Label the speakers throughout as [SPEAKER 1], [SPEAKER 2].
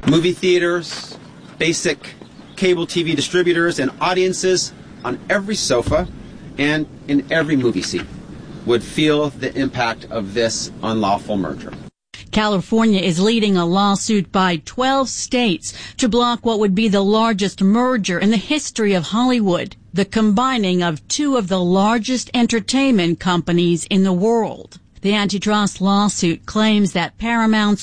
[SPEAKER 1] movie theaters, basic cable TV distributors, and audiences on every sofa and in every movie seat would feel the impact of this unlawful merger.
[SPEAKER 2] California is leading a lawsuit by 12 states to block what would be the largest merger in the history of Hollywood, the combining of two of the largest entertainment companies in the world. The antitrust lawsuit claims that Paramount's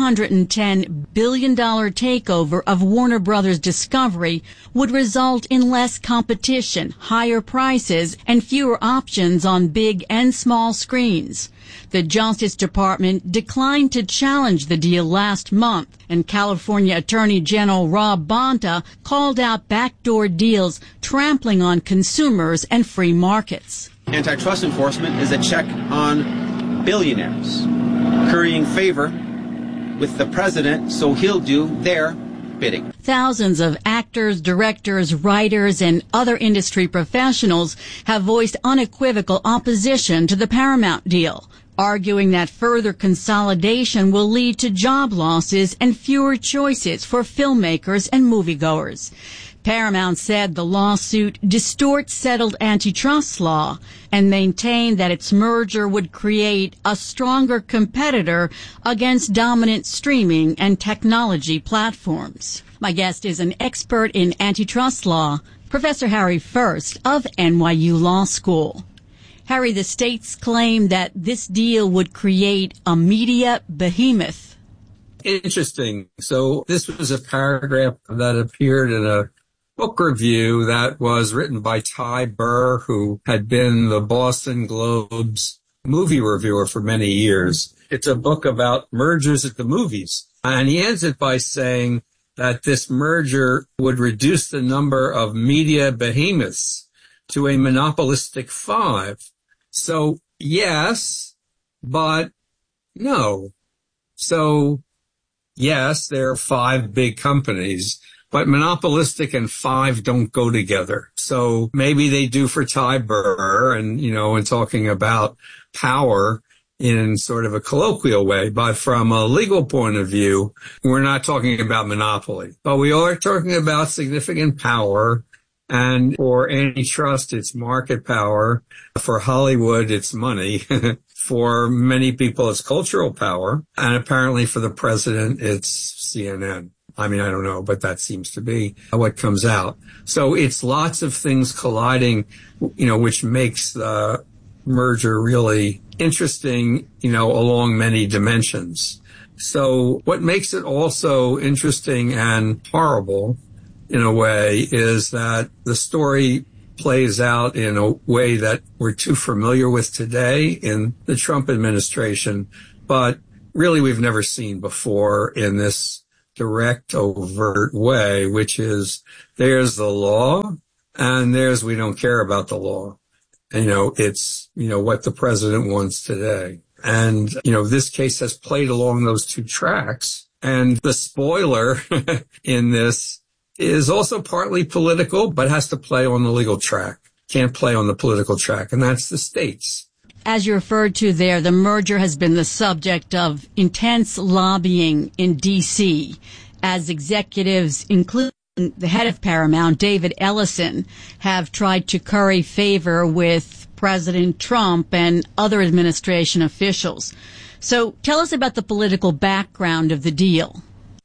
[SPEAKER 2] $110 billion takeover of Warner Brothers Discovery would result in less competition, higher prices, and fewer options on big and small screens. The Justice Department declined to challenge the deal last month, and California Attorney General Rob Bonta called out backdoor deals trampling on consumers and free markets.
[SPEAKER 1] Antitrust enforcement is a check on billionaires, currying favor with the president so he'll do their bidding.
[SPEAKER 2] Thousands of actors, directors, writers, and other industry professionals have voiced unequivocal opposition to the Paramount deal, arguing that further consolidation will lead to job losses and fewer choices for filmmakers and moviegoers. Paramount said the lawsuit distorts settled antitrust law and maintained that its merger would create a stronger competitor against dominant streaming and technology platforms. My guest is an expert in antitrust law, Professor Harry First of NYU Law School. Harry, the states claim that this deal would create a media behemoth.
[SPEAKER 3] Interesting. So this was a paragraph that appeared in a book review that was written by Ty Burr, who had been the Boston Globe's movie reviewer for many years. It's a book about mergers at the movies. And he ends it by saying that this merger would reduce the number of media behemoths to a monopolistic 5. So yes, but no. So yes, there are 5 big companies, but monopolistic and 5 don't go together. So maybe they do for Ty Burr and, and talking about power in sort of a colloquial way. But from a legal point of view, we're not talking about monopoly, but we are talking about significant power. And for antitrust, it's market power. For Hollywood, it's money. For many people, it's cultural power. And apparently for the president, it's CNN. I mean, I don't know, but that seems to be what comes out. So it's lots of things colliding, which makes the merger really interesting, along many dimensions. So what makes it also interesting and horrible in a way is that the story plays out in a way that we're too familiar with today in the Trump administration, but really we've never seen before in this direct, overt way, which is there's the law and there's we don't care about the law. It's, what the president wants today. And, this case has played along those two tracks. And the spoiler in this is also partly political, but has to play on the legal track. Can't play on the political track, and that's the states.
[SPEAKER 2] As you referred to there, the merger has been the subject of intense lobbying in D.C. as executives, including the head of Paramount, David Ellison, have tried to curry favor with President Trump and other administration officials. So tell us about the political background of the deal.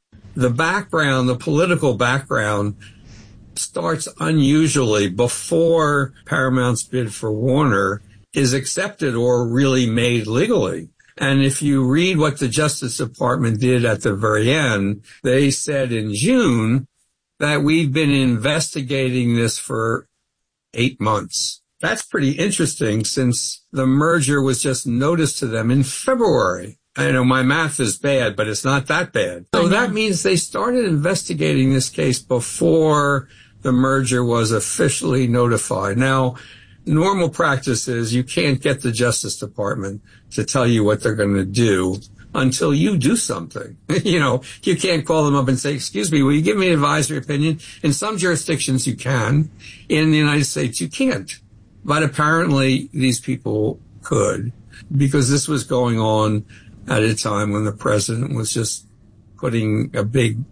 [SPEAKER 3] The political background starts unusually before Paramount's bid for Warner is accepted or really made legally. And if you read what the Justice Department did at the very end, they said in June that we've been investigating this for 8 months. That's pretty interesting since the merger was just noticed to them in February. I know my math is bad, but it's not that bad. So that means they started investigating this case before the merger was officially notified. Now, normal practice is you can't get the Justice Department to tell you what they're going to do until you do something. You can't call them up and say, excuse me, will you give me an advisory opinion? In some jurisdictions you can. In the United States you can't. But apparently these people could, because this was going on at a time when the president was just putting a big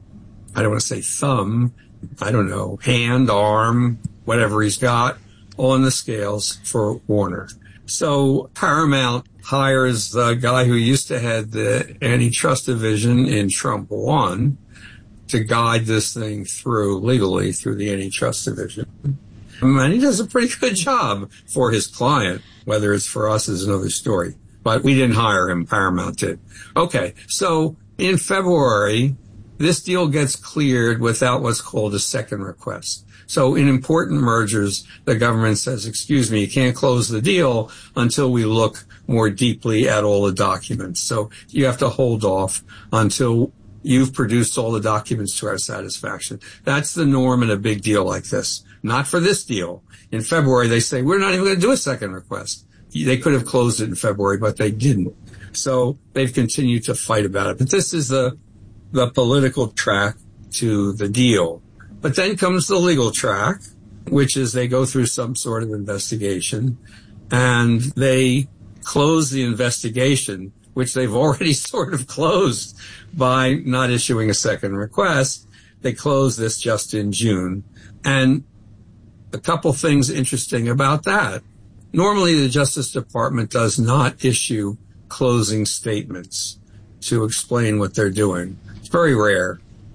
[SPEAKER 3] I don't want to say thumb, I don't know, hand, arm, whatever he's got on the scales for Warner. So Paramount hires the guy who used to head the antitrust division in Trump 1 to guide this thing legally through the antitrust division. And he does a pretty good job for his client. Whether it's for us is another story. But we didn't hire him, Paramount did. Okay, so in February, this deal gets cleared without what's called a second request. So in important mergers, the government says, excuse me, you can't close the deal until we look more deeply at all the documents. So you have to hold off until you've produced all the documents to our satisfaction. That's the norm in a big deal like this. Not for this deal. In February, they say, we're not even going to do a second request. They could have closed it in February, but they didn't. So they've continued to fight about it. But this is the political track to the deal. But then comes the legal track, which is they go through some sort of investigation, and they close the investigation, which they've already sort of closed by not issuing a second request. They closed this just in June. And a couple things interesting about that. Normally, the Justice Department does not issue closing statements to explain what they're doing. It's very rare.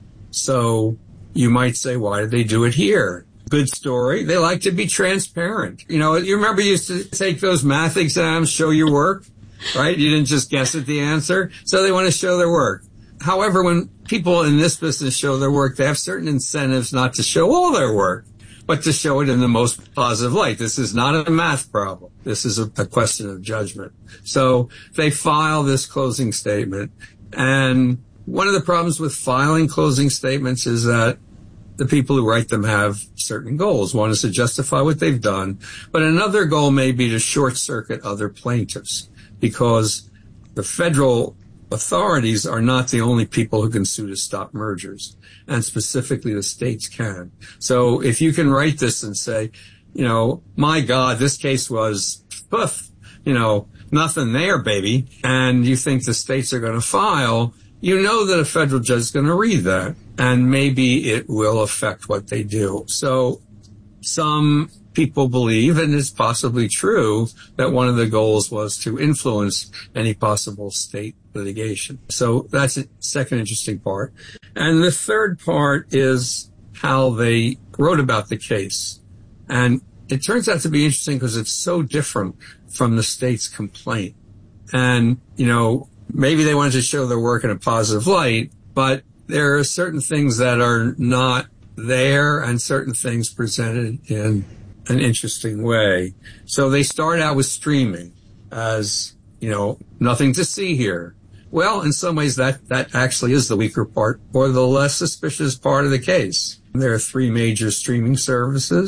[SPEAKER 3] So you might say, why did they do it here? Good story. They like to be transparent. You know, you remember you used to take those math exams, show your work, right? You didn't just guess at the answer. So they want to show their work. However, when people in this business show their work, they have certain incentives not to show all their work, but to show it in the most positive light. This is not a math problem. This is a question of judgment. So they file this closing statement. And one of the problems with filing closing statements is that the people who write them have certain goals. One is to justify what they've done, but another goal may be to short circuit other plaintiffs, because the federal authorities are not the only people who can sue to stop mergers, and specifically the states can. So if you can write this and say, you know, my God, this case was, poof, you know, nothing there, baby, and you think the states are going to file, you know that a federal judge is going to read that, and maybe it will affect what they do. So some people believe, and it's possibly true, that one of the goals was to influence any possible state litigation. So that's the second interesting part. And the third part is how they wrote about the case. And it turns out to be interesting because it's so different from the state's complaint. And, you know, maybe they wanted to show their work in a positive light, but there are certain things that are not there and certain things presented in an interesting way. So they start out with streaming as, you know, nothing to see here. Well, in some ways that actually is the weaker part or the less suspicious part of the case. There are 3 major streaming services.